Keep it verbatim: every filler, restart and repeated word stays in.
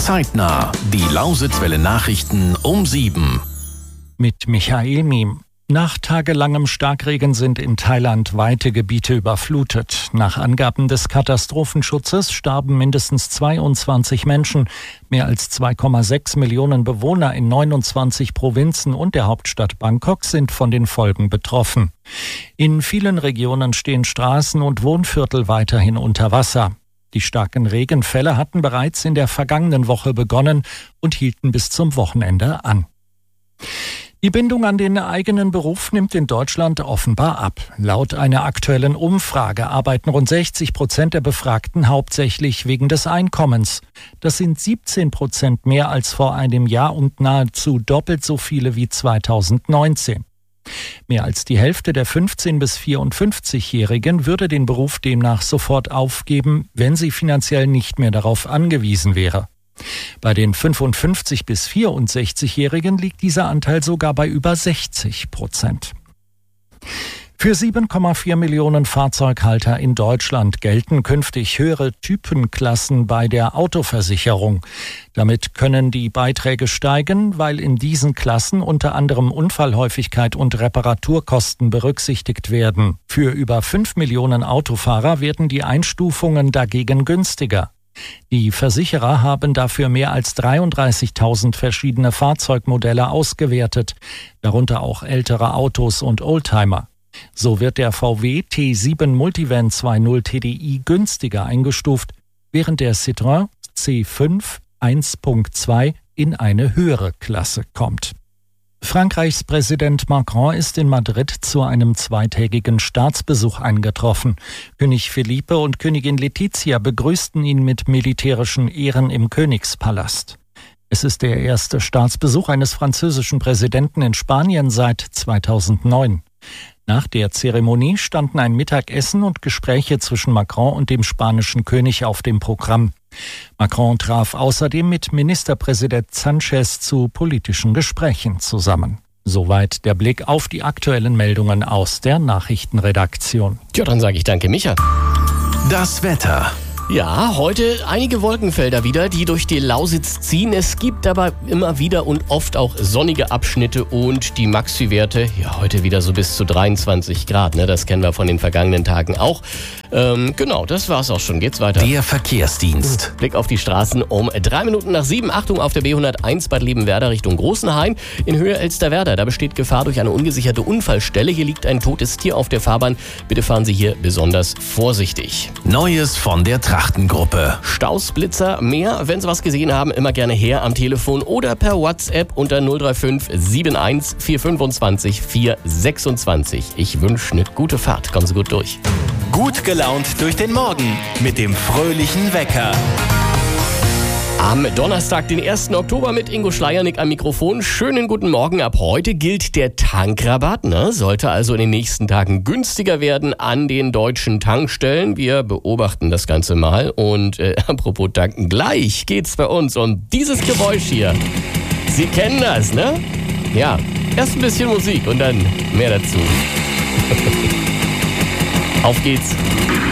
Zeitnah. Die Lausitzwelle Nachrichten um sieben. Mit Michael Miem. Nach tagelangem Starkregen sind in Thailand weite Gebiete überflutet. Nach Angaben des Katastrophenschutzes starben mindestens zweiundzwanzig Menschen. Mehr als zwei Komma sechs Millionen Bewohner in neunundzwanzig Provinzen und der Hauptstadt Bangkok sind von den Folgen betroffen. In vielen Regionen stehen Straßen und Wohnviertel weiterhin unter Wasser. Die starken Regenfälle hatten bereits in der vergangenen Woche begonnen und hielten bis zum Wochenende an. Die Bindung an den eigenen Beruf nimmt in Deutschland offenbar ab. Laut einer aktuellen Umfrage arbeiten rund sechzig Prozent der Befragten hauptsächlich wegen des Einkommens. Das sind siebzehn Prozent mehr als vor einem Jahr und nahezu doppelt so viele wie zweitausendneunzehn. Mehr als die Hälfte der fünfzehn- bis vierundfünfzigjährigen würde den Beruf demnach sofort aufgeben, wenn sie finanziell nicht mehr darauf angewiesen wäre. Bei den fünfundfünfzig- bis vierundsechzigjährigen liegt dieser Anteil sogar bei über sechzig Prozent. Für sieben Komma vier Millionen Fahrzeughalter in Deutschland gelten künftig höhere Typenklassen bei der Autoversicherung. Damit können die Beiträge steigen, weil in diesen Klassen unter anderem Unfallhäufigkeit und Reparaturkosten berücksichtigt werden. Für über fünf Millionen Autofahrer werden die Einstufungen dagegen günstiger. Die Versicherer haben dafür mehr als dreiunddreißigtausend verschiedene Fahrzeugmodelle ausgewertet, darunter auch ältere Autos und Oldtimer. So wird der V W T sieben Multivan zwei Punkt null T D I günstiger eingestuft, während der Citroën C fünf eins Punkt zwei in eine höhere Klasse kommt. Frankreichs Präsident Macron ist in Madrid zu einem zweitägigen Staatsbesuch eingetroffen. König Felipe und Königin Letizia begrüßten ihn mit militärischen Ehren im Königspalast. Es ist der erste Staatsbesuch eines französischen Präsidenten in Spanien seit zweitausendneun. Nach der Zeremonie standen ein Mittagessen und Gespräche zwischen Macron und dem spanischen König auf dem Programm. Macron traf außerdem mit Ministerpräsident Sánchez zu politischen Gesprächen zusammen. Soweit der Blick auf die aktuellen Meldungen aus der Nachrichtenredaktion. Tja, dann sage ich danke, Micha. Das Wetter. Ja, heute einige Wolkenfelder wieder, die durch die Lausitz ziehen. Es gibt aber immer wieder und oft auch sonnige Abschnitte und die Maxi-Werte, ja, heute wieder so bis zu dreiundzwanzig Grad. Ne? Das kennen wir von den vergangenen Tagen auch. Ähm, genau, das war's auch schon. Geht's weiter. Der Verkehrsdienst. Blick auf die Straßen um drei Minuten nach sieben. Achtung auf der B hunderteins Bad Liebenwerda Richtung Großenhain. In Höhe Elsterwerda, da besteht Gefahr durch eine ungesicherte Unfallstelle. Hier liegt ein totes Tier auf der Fahrbahn. Bitte fahren Sie hier besonders vorsichtig. Neues von der Trachtengruppe. Staus, Blitzer, mehr. Wenn Sie was gesehen haben, immer gerne her am Telefon oder per WhatsApp unter null drei fünf sieben eins vier zwei fünf vier sechs zwei. Ich wünsche eine gute Fahrt. Kommen Sie gut durch. Gut gelaunt durch den Morgen mit dem fröhlichen Wecker. Am Donnerstag, den ersten Oktober mit Ingo Schleiernick am Mikrofon. Schönen guten Morgen. Ab heute gilt der Tankrabatt. Ne? Sollte also in den nächsten Tagen günstiger werden an den deutschen Tankstellen. Wir beobachten das Ganze mal. Und äh, apropos tanken, gleich geht's bei uns um dieses Geräusch hier. Sie kennen das, ne? Ja, erst ein bisschen Musik und dann mehr dazu. Auf geht's.